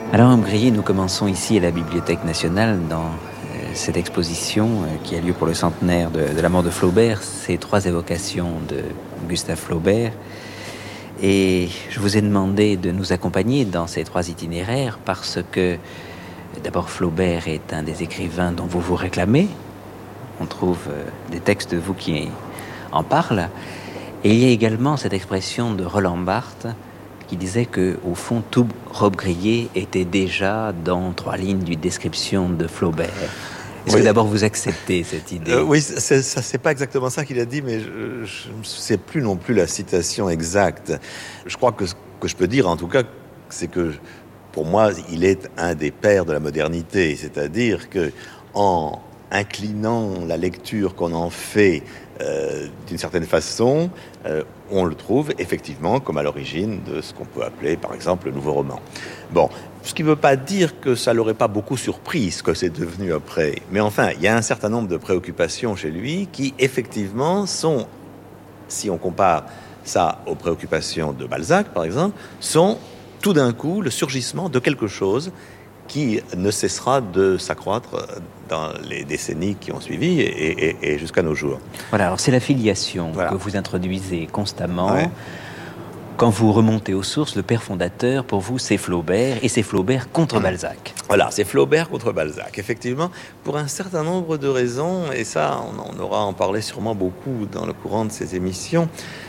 Alors, Ambrier, nous commençons ici à la Bibliothèque nationale dans cette exposition qui a lieu pour le centenaire de la mort de Flaubert, ces 3 évocations de Gustave Flaubert. Et je vous ai demandé de nous accompagner dans ces 3 itinéraires parce que, d'abord, Flaubert est un des écrivains dont vous vous réclamez. On trouve des textes de vous qui en parlent. Et il y a également cette expression de Roland Barthes qui disait que, au fond, tout Robbe-Grillet était déjà dans 3 lignes d'une description de Flaubert. Est-ce que d'abord vous acceptez cette idée? Oui, c'est pas exactement ça qu'il a dit, mais je ne sais plus non plus la citation exacte. Je crois que ce que je peux dire, en tout cas, c'est que pour moi, il est un des pères de la modernité, c'est-à-dire que en inclinant la lecture qu'on en fait d'une certaine façon, on le trouve effectivement comme à l'origine de ce qu'on peut appeler, par exemple, le nouveau roman. Bon, ce qui ne veut pas dire que ça l'aurait pas beaucoup surpris, ce que c'est devenu après. Mais enfin, il y a un certain nombre de préoccupations chez lui qui, effectivement, sont, si on compare ça aux préoccupations de Balzac, par exemple, sont tout d'un coup le surgissement de quelque chose qui ne cessera de s'accroître dans les décennies qui ont suivi et jusqu'à nos jours. Voilà, alors c'est la filiation que vous introduisez constamment. Ouais. Quand vous remontez aux sources, le père fondateur, pour vous, c'est Flaubert, et c'est Flaubert contre Balzac. Voilà, c'est Flaubert contre Balzac, effectivement, pour un certain nombre de raisons, et ça, on aura à en parler sûrement beaucoup dans le courant de ces émissions.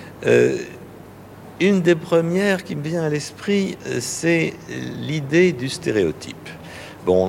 Une des premières qui me vient à l'esprit, c'est l'idée du stéréotype. Bon,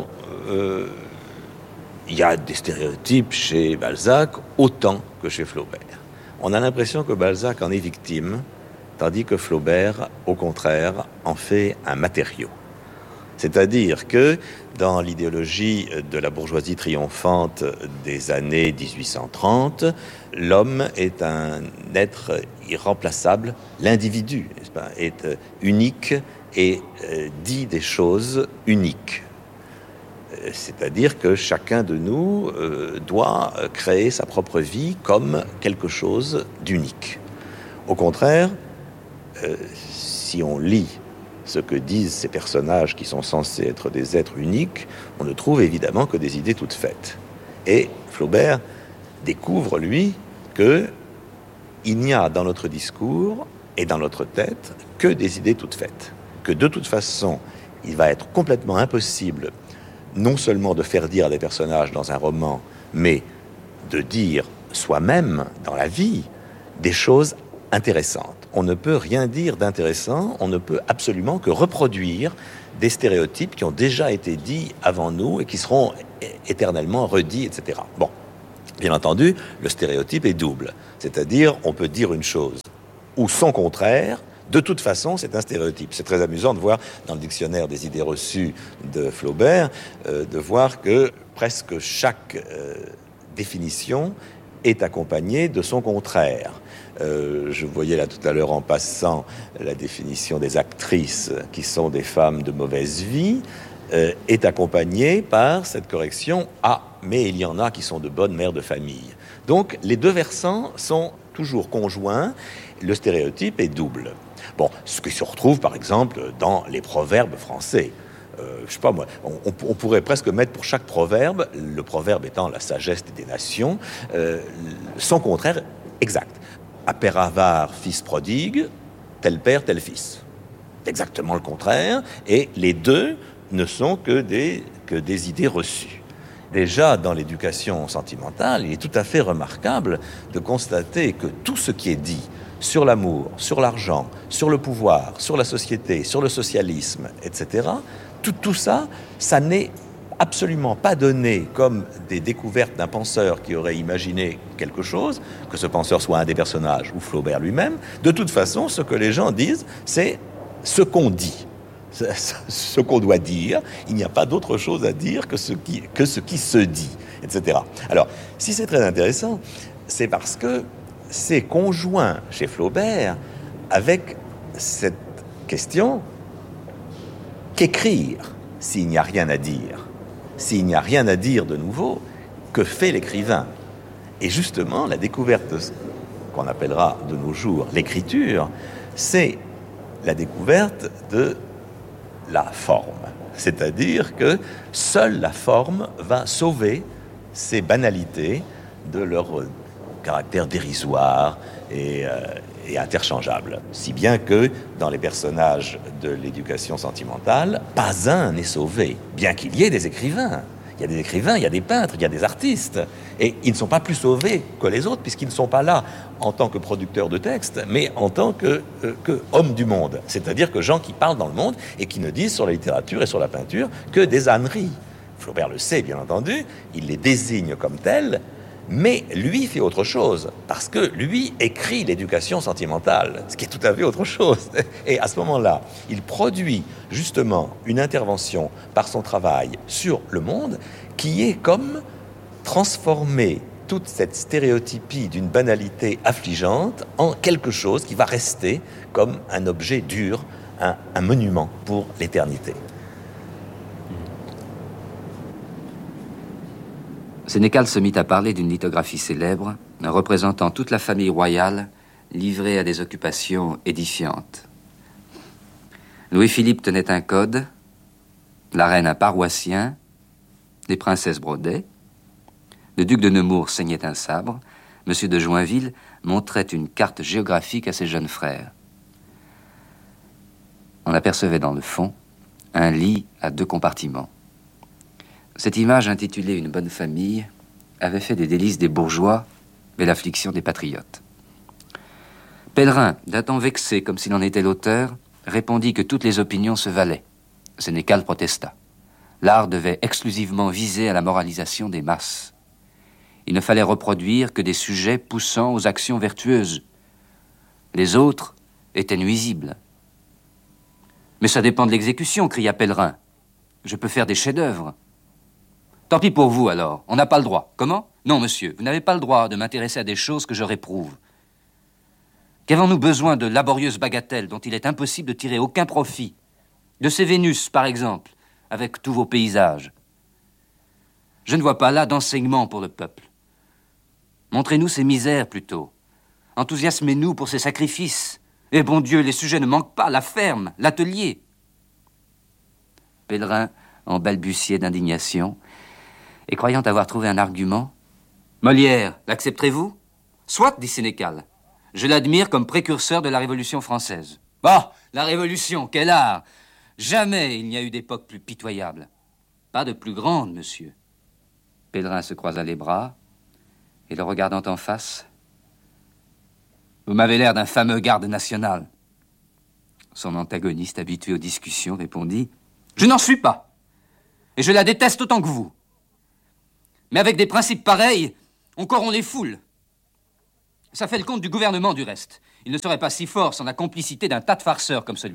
il y a des stéréotypes chez Balzac autant que chez Flaubert. On a l'impression que Balzac en est victime, tandis que Flaubert, au contraire, en fait un matériau. C'est-à-dire que dans l'idéologie de la bourgeoisie triomphante des années 1830, l'homme est un être irremplaçable, l'individu, n'est-ce pas, est unique et dit des choses uniques. C'est-à-dire que chacun de nous doit créer sa propre vie comme quelque chose d'unique. Au contraire, si on lit ce que disent ces personnages qui sont censés être des êtres uniques, on ne trouve évidemment que des idées toutes faites. Et Flaubert découvre, lui, qu'il n'y a dans notre discours et dans notre tête que des idées toutes faites. Que de toute façon, il va être complètement impossible non seulement de faire dire à des personnages dans un roman, mais de dire soi-même, dans la vie, des choses intéressantes. On ne peut rien dire d'intéressant, on ne peut absolument que reproduire des stéréotypes qui ont déjà été dits avant nous et qui seront éternellement redits, etc. Bon, bien entendu, le stéréotype est double. C'est-à-dire, on peut dire une chose ou son contraire. De toute façon, c'est un stéréotype. C'est très amusant de voir dans le dictionnaire des idées reçues de Flaubert, de voir que presque chaque définition est accompagnée de son contraire. Je voyais là tout à l'heure en passant la définition des actrices qui sont des femmes de mauvaise vie, est accompagnée par cette correction « Ah, mais il y en a qui sont de bonnes mères de famille ». Donc, les deux versants sont toujours conjoints, le stéréotype est double. Bon, ce qui se retrouve, par exemple, dans les proverbes français. Je sais pas moi, on pourrait presque mettre pour chaque proverbe, le proverbe étant la sagesse des nations, son contraire exact. À père avare, fils prodigue, tel père, tel fils. Exactement le contraire, et les deux ne sont que des idées reçues. Déjà, dans l'éducation sentimentale, il est tout à fait remarquable de constater que tout ce qui est dit sur l'amour, sur l'argent, sur le pouvoir, sur la société, sur le socialisme, etc., tout ça, ça n'est absolument pas donné comme des découvertes d'un penseur qui aurait imaginé quelque chose, que ce penseur soit un des personnages ou Flaubert lui-même. De toute façon, ce que les gens disent, c'est ce qu'on dit, ce qu'on doit dire. Il n'y a pas d'autre chose à dire que ce qui se dit, etc. Alors, si c'est très intéressant, c'est parce que c'est conjoint chez Flaubert avec cette question qu'écrire s'il n'y a rien à dire. S'il n'y a rien à dire de nouveau, que fait l'écrivain? Et justement, la découverte de ce qu'on appellera de nos jours l'écriture, c'est la découverte de la forme. C'est-à-dire que seule la forme va sauver ces banalités de leur caractère dérisoire et interchangeable. Si bien que dans les personnages de l'éducation sentimentale, pas un n'est sauvé, bien qu'il y ait des écrivains. Il y a des écrivains, il y a des peintres, il y a des artistes. Et ils ne sont pas plus sauvés que les autres, puisqu'ils ne sont pas là en tant que producteurs de textes, mais en tant que hommes du monde. C'est-à-dire que gens qui parlent dans le monde et qui ne disent sur la littérature et sur la peinture que des âneries. Flaubert le sait, bien entendu, il les désigne comme tels, mais lui fait autre chose, parce que lui écrit l'éducation sentimentale, ce qui est tout à fait autre chose. Et à ce moment-là, il produit justement une intervention par son travail sur le monde qui est comme transformer toute cette stéréotypie d'une banalité affligeante en quelque chose qui va rester comme un objet dur, un monument pour l'éternité. Sénécal se mit à parler d'une lithographie célèbre, représentant toute la famille royale livrée à des occupations édifiantes. Louis-Philippe tenait un code, la reine un paroissien, les princesses brodaient, le duc de Nemours saignait un sabre, M. de Joinville montrait une carte géographique à ses jeunes frères. On apercevait dans le fond un lit à 2 compartiments. Cette image intitulée « Une bonne famille » avait fait des délices des bourgeois et l'affliction des patriotes. Pellerin, d'un ton vexé comme s'il en était l'auteur, répondit que toutes les opinions se valaient. Sénécal protesta. L'art devait exclusivement viser à la moralisation des masses. Il ne fallait reproduire que des sujets poussant aux actions vertueuses. Les autres étaient nuisibles. « Mais ça dépend de l'exécution », cria Pellerin. « Je peux faire des chefs-d'œuvre. » Tant pis pour vous, alors. On n'a pas le droit. Comment? Non, monsieur, vous n'avez pas le droit de m'intéresser à des choses que je réprouve. Qu'avons-nous besoin de laborieuses bagatelles dont il est impossible de tirer aucun profit? De ces Vénus, par exemple, avec tous vos paysages. Je ne vois pas là d'enseignement pour le peuple. Montrez-nous ces misères, plutôt. Enthousiasmez-nous pour ces sacrifices. Et bon Dieu, les sujets ne manquent pas, la ferme, l'atelier. Pellerin en balbutiait d'indignation, et croyant avoir trouvé un argument, « Molière, l'accepterez-vous ?»« Soit, dit Sénécal. Je l'admire comme précurseur de la Révolution française. »« Bah, la Révolution, quel art! Jamais il n'y a eu d'époque plus pitoyable. Pas de plus grande, monsieur. » Pellerin se croisa les bras, et le regardant en face, « Vous m'avez l'air d'un fameux garde national. » Son antagoniste, habitué aux discussions, répondit, « Je n'en suis pas, et je la déteste autant que vous. Mais avec des principes pareils, on corrompt les foules. Ça fait le compte du gouvernement, du reste. Il ne serait pas si fort sans la complicité d'un tas de farceurs comme celui-là. »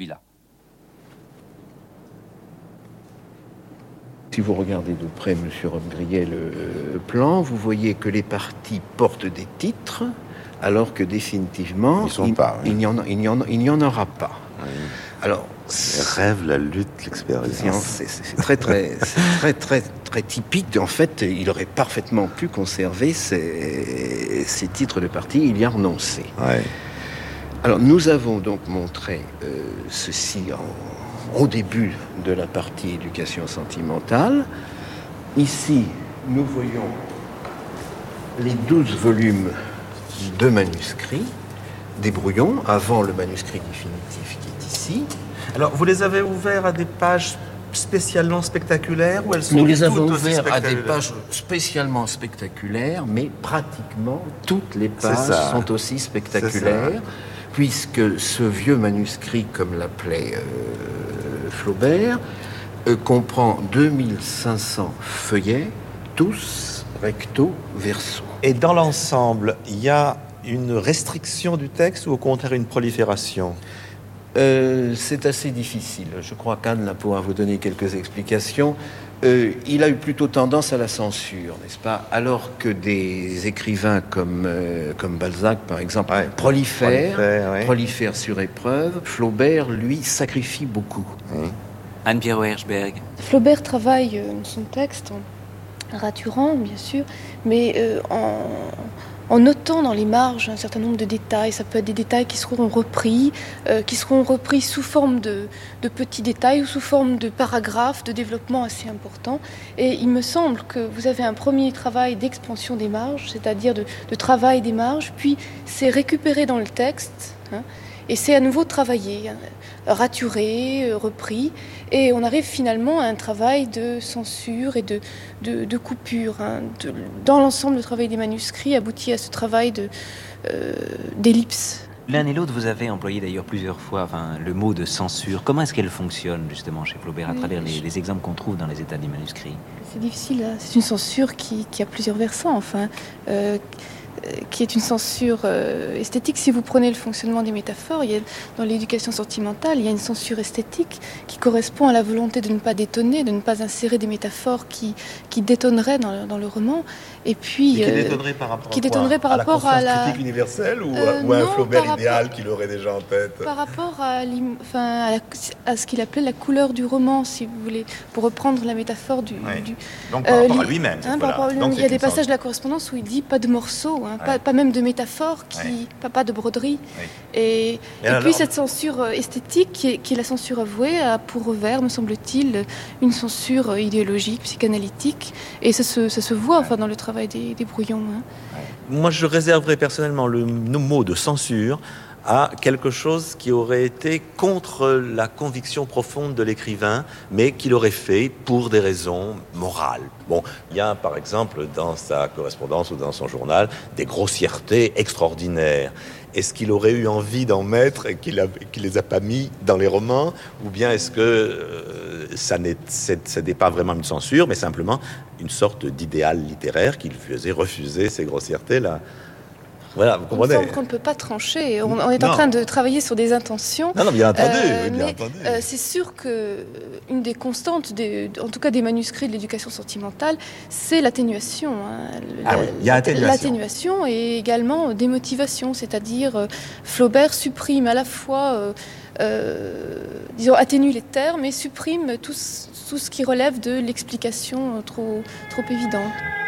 Si vous regardez de près, monsieur Robbe-Grillet, le plan, vous voyez que les partis portent des titres, alors que définitivement, il n'y en aura pas. Oui. Alors, les rêves, la lutte, l'expérience. C'est très typique. En fait, il aurait parfaitement pu conserver ces titres de parti, il y a renoncé. Ouais. Alors, nous avons donc montré ceci au début de la partie éducation sentimentale. Ici, nous voyons les 12 volumes de manuscrits, des brouillons, avant le manuscrit définitif qui est ici. Alors, vous les avez ouverts à des pages spécialement spectaculaires ou elles sont Nous les avons toutes aussi ouverts à des pages spécialement spectaculaires, mais pratiquement toutes les pages sont aussi spectaculaires, puisque ce vieux manuscrit, comme l'appelait Flaubert, comprend 2500 feuillets, tous recto verso. Et dans l'ensemble, il y a une restriction du texte ou au contraire une prolifération? C'est assez difficile. Je crois qu'Anne là pourra vous donner quelques explications. Il a eu plutôt tendance à la censure, n'est-ce pas? Alors que des écrivains comme Balzac, par exemple, prolifèrent sur épreuve, Flaubert, lui, sacrifie beaucoup. Anne-Pierre Auersberg. Flaubert travaille son texte en raturant, bien sûr, mais en notant dans les marges un certain nombre de détails. Ça peut être des détails qui seront repris sous forme de petits détails ou sous forme de paragraphes de développement assez importants. Et il me semble que vous avez un premier travail d'expansion des marges, c'est-à-dire de travail des marges, puis c'est récupéré dans le texte, et c'est à nouveau travaillé, raturé, repris, et on arrive finalement à un travail de censure et de coupure. Dans l'ensemble, le travail des manuscrits aboutit à ce travail d'ellipse. L'un et l'autre, vous avez employé d'ailleurs plusieurs fois le mot de censure. Comment est-ce qu'elle fonctionne justement chez Flaubert à travers les exemples qu'on trouve dans les états des manuscrits? C'est difficile, c'est une censure qui a plusieurs versants, qui est une censure esthétique. Si vous prenez le fonctionnement des métaphores, dans l'éducation sentimentale, il y a une censure esthétique qui correspond à la volonté de ne pas détonner, de ne pas insérer des métaphores qui détonneraient dans le roman. Et puis, qui détonnerait par rapport à la critique universelle ou à un Flaubert idéal qu'il aurait déjà en tête? Par rapport à ce qu'il appelait la couleur du roman, si vous voulez, pour reprendre la métaphore Donc par rapport à lui-même. Il y a des passages de la correspondance où il dit pas de morceaux, pas même de métaphores, pas de broderie. Oui. Et puis cette censure esthétique, qui est la censure avouée, a pour revers, me semble-t-il, une censure idéologique, psychanalytique. Et ça se voit dans le travail des brouillons. Moi, je réserverais personnellement le mot de censure à quelque chose qui aurait été contre la conviction profonde de l'écrivain, mais qu'il aurait fait pour des raisons morales. Bon, il y a par exemple dans sa correspondance ou dans son journal des grossièretés extraordinaires. Est-ce qu'il aurait eu envie d'en mettre et qu'il les a pas mis dans les romans, ou bien est-ce que ça n'est pas vraiment une censure, mais simplement une sorte d'idéal littéraire qui lui faisait refuser ces grossièretés-là? Voilà, vous comprenez. Il me semble qu'on ne peut pas trancher. On est en train de travailler sur des intentions. Non, bien entendu. C'est sûr qu'une des constantes, en tout cas des manuscrits de l'éducation sentimentale, c'est l'atténuation. Il y a atténuation. L'atténuation et également démotivation, c'est-à-dire Flaubert supprime à la fois, atténue les termes et supprime tout ce qui relève de l'explication trop évidente.